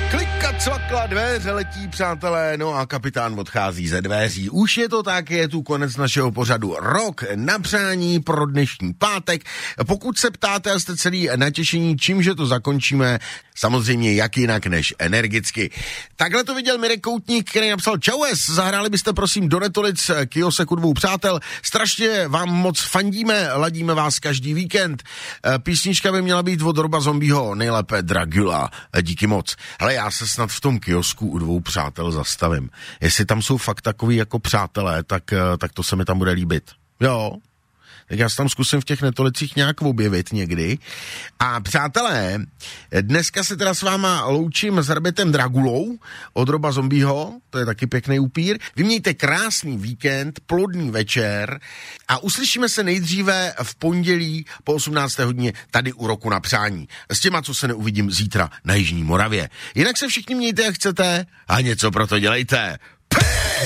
Klika, cvakla, dveře letí, přátelé, no a kapitán odchází ze dveří. Už je to tak, je tu konec našeho pořadu. Rok na přání pro dnešní pátek. Pokud se ptáte a jste celý natěšení, čímže to zakončíme, samozřejmě jak jinak než energicky. Takhle to viděl Mirek Koutník, který napsal: Čaues, zahráli byste prosím do Netolic Kioseku dvou přátel. Strašně vám moc fandíme, ladíme vás každý víkend. Písnička by měla být od Roba Zombieho, nejlépe Dragula. Díky moc. Hele, já se snad v tom kiosku u dvou přátel zastavím. Jestli tam jsou fakt takový jako přátelé, tak to se mi tam bude líbit. Jo. Tak já se tam zkusím v těch Netolicích nějak objevit někdy. A přátelé, dneska se teda s váma loučím s Herbetem Dragulou od Roba Zombieho, to je taky pěkný upír. Vy mějte krásný víkend, plodný večer a uslyšíme se nejdříve v pondělí po 18. hodině tady u Roku na přání. S těma, co se neuvidím zítra na Jižní Moravě. Jinak se všichni mějte, jak chcete a něco pro to dělejte.